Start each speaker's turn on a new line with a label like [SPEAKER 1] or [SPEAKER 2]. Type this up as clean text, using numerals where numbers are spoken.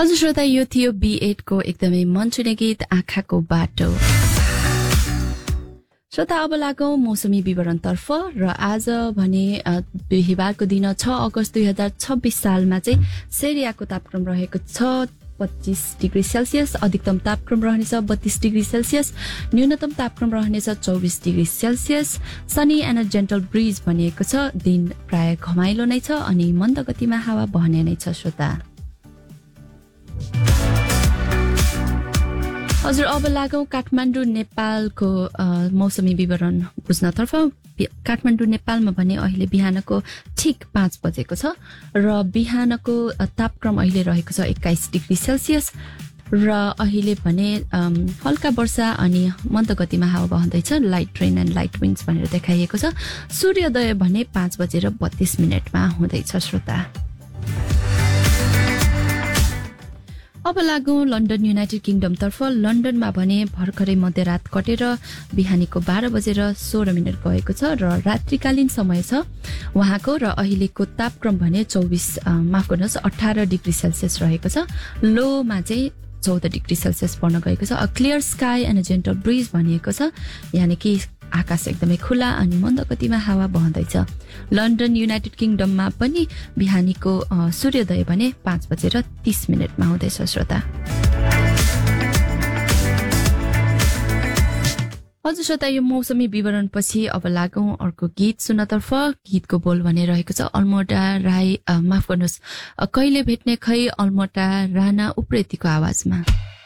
[SPEAKER 1] हजुर श्रोता, यो थियो B8 को एकदमै मन छुने गीत आँखाको बाटो। श्रोता, अब लागौं मौसमी विवरणतर्फ र आज भने बिहीबारको दिन 6 अगस्त 2026 सालमा चाहिँ सेरियाको तापक्रम रहेको छ 25 डिग्री सेल्सियस, अधिकतम तापक्रम रहनेछ 32 डिग्री सेल्सियस, न्यूनतम तापक्रम रहनेछ 24 degree Celsius. Sunny and gentle bridge भनिएको छ। दिन प्राय घमाइलो नै छ अनि मन्द गतिमा हावा बहने नै छ। श्रोता, हजुर अब लागौं काठमाडौँ नेपालको मौसमी विवरण बुझ्नतर्फ। काठमाडौँ नेपालमा भने अहिले बिहानको ठिक 5 बजेको छ र बिहानको तापक्रम अहिले रहेको छ 21 डिग्री सेल्सियस र अहिले भने हल्का वर्षा अनि मन्द गतिमा हावा बहँदैछ। लाइट रेन एन्ड लाइट विन्ड्स भनेर देखाइएको छ। सूर्योदय भने 5:32 हुँदैछ। श्रोता, अब लागौं लन्डन युनाइटेड किङडमतर्फ। लन्डनमा भने भर्खरै मध्यरात कटेर बिहानीको 12:16 गएको छ र रात्रिकालीन समय छ वहाँको र अहिलेको तापक्रम भने 18 डिग्री सेल्सियस रहेको छ। लोमा चाहिँ 14 डिग्री सेल्सियस पर्न गएको छ। A clear sky and gentle bridge भनिएको छ, यानि कि आकाश एकदमै खुला अनि मन्द गतिमा हावा बहँदैछ। लन्डन युनाइटेड किङडममा पनि बिहानीको सूर्योदय भने 5:30 हुँदैछ। श्रोता, हजुर श्रोता, यो मौसमी विवरण पछि अब लागौं अर्को गीत सुन्नतर्फ। गीतको बोल भने रहेको छ अल्मोडा राई माफ गर्नुहोस् कहिले भेट्ने खै अल्मोडा राणा उप्रेतीको आवाजमा।